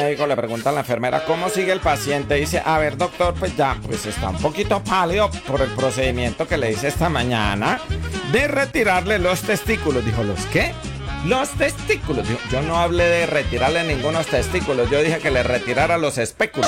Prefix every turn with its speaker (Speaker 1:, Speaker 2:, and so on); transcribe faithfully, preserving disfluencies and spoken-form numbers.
Speaker 1: médico, le pregunta a la enfermera cómo sigue el paciente. Dice, a ver, doctor, pues ya, pues está un poquito pálido por el procedimiento que le hice esta mañana de retirarle los testículos. Dijo, ¿los qué? Los testículos. Dijo, yo no hablé de retirarle ningunos testículos, yo dije que le retirara los espéculos.